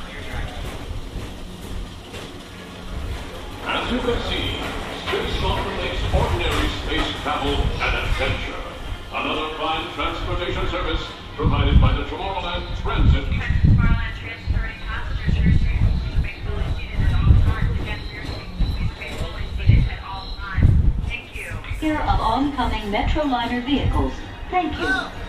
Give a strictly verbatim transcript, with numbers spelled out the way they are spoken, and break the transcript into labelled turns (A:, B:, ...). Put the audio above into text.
A: As you can see, Space Mountain makes ordinary space travel an adventure. Another fine transportation service provided by the Tomorrowland Transit.
B: Captain Tomorrowland transferring passengers to your seats. Please remain fully seated at all times. Again, for your safety, please remain fully seated at all times. Thank you.
C: Here of oncoming Metroliner vehicles. Thank you.